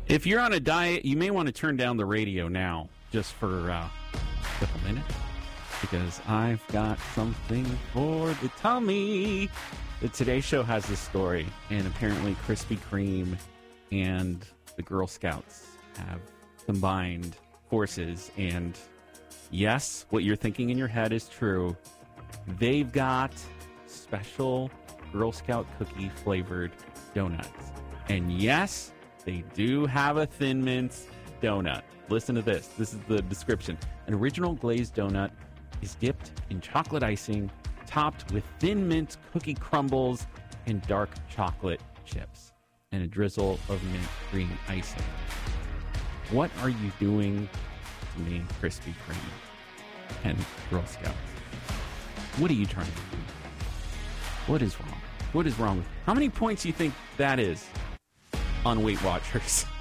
If you're on a diet, you may want to turn down the radio now, just for a couple minutes, because I've got something for the tummy. The Today Show has this story, and apparently Krispy Kreme and the Girl Scouts have combined forces, and yes, what you're thinking in your head is true. They've got special Girl Scout cookie flavored donuts. And yes, they do have a Thin Mints donut. Listen to this. This is the description. An original glazed donut is dipped in chocolate icing, topped with Thin Mint cookie crumbles and dark chocolate chips, and a drizzle of mint green icing. What are you doing to me, Krispy Kreme and Girl Scouts? What are you trying to do? What is wrong? What is wrong with you? How many points do you think that is on Weight Watchers?